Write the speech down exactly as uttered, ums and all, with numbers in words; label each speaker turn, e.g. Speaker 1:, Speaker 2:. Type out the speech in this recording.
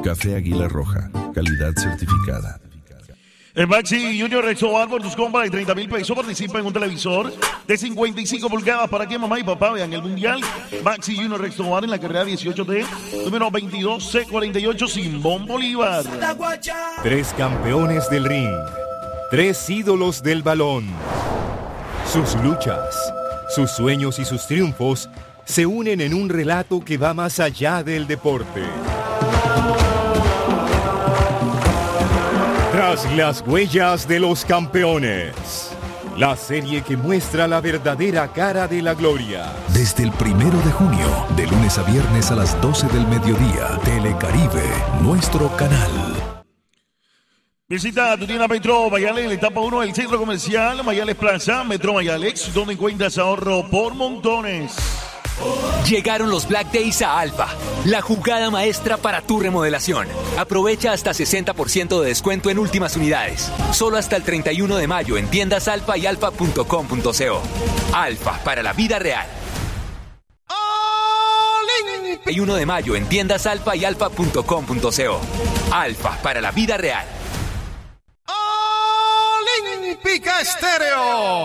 Speaker 1: Café Águila Roja, calidad certificada.
Speaker 2: El Maxi Junior Exobar por tus compras de treinta mil pesos participa en un televisor de cincuenta y cinco pulgadas para que mamá y papá vean el mundial. Maxi Junior Exobar en la carrera dieciocho T, número veintidós C cuarenta y ocho, Simón Bolívar.
Speaker 3: Tres campeones del ring, tres ídolos del balón. Sus luchas, sus sueños y sus triunfos se unen en un relato que va más allá del deporte. Tras las huellas de los campeones, la serie que muestra la verdadera cara de la gloria.
Speaker 1: Desde el primero de junio, de lunes a viernes a las doce del mediodía, Telecaribe, nuestro canal.
Speaker 2: Visita tu tienda Metro Mayales, la etapa uno del centro comercial Mayales Plaza, Metro Mayales, donde encuentras ahorro por montones.
Speaker 4: Llegaron los Black Days a Alfa, la jugada maestra para tu remodelación. Aprovecha hasta sesenta por ciento de descuento en últimas unidades. Solo hasta el treinta y uno de mayo en tiendas Alfa y alfa punto com punto co. Alfa, para la vida real. treinta y uno de mayo en tiendas Alfa y alfa punto com punto co. Alfa, para la vida real.
Speaker 5: Olímpica Estéreo.